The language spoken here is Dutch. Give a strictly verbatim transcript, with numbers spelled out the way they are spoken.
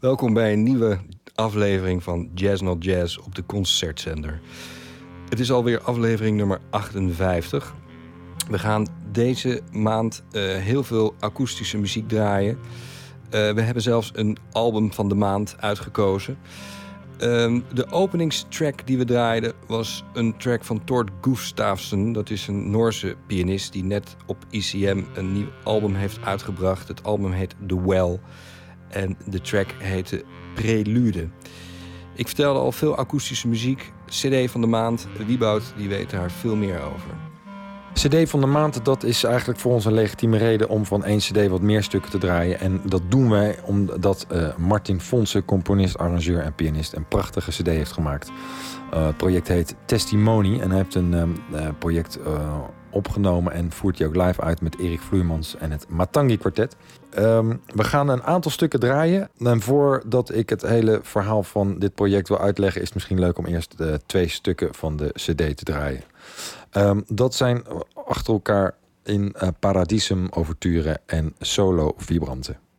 Welkom bij een nieuwe aflevering van Jazz Not Jazz op de Concertzender. Het is alweer aflevering nummer achtenvijftig. We gaan deze maand uh, heel veel akoestische muziek draaien. Uh, we hebben zelfs een album van de maand uitgekozen. Uh, de openingstrack die we draaiden was een track van Tord Gustafsson. Dat is een Noorse pianist die net op I C M een nieuw album heeft uitgebracht. Het album heet The Well en de track heette Prelude. Ik vertelde al veel akoestische muziek. C D van de maand, Wieboud die weet daar veel meer over. C D van de maand, dat is eigenlijk voor ons een legitieme reden om van één cd wat meer stukken te draaien. En dat doen wij omdat uh, Martin Fonse, componist, arrangeur en pianist, een prachtige cd heeft gemaakt. Uh, het project heet Testimony en hij heeft een um, uh, project uh, opgenomen en voert die ook live uit met Erik Vloeimans en het Matangi Quartet. Um, we gaan een aantal stukken draaien. En voordat ik het hele verhaal van dit project wil uitleggen, is het misschien leuk om eerst de twee stukken van de cd te draaien. Um, dat zijn achter elkaar in uh, Paradisum Overture en Solo Vibrante.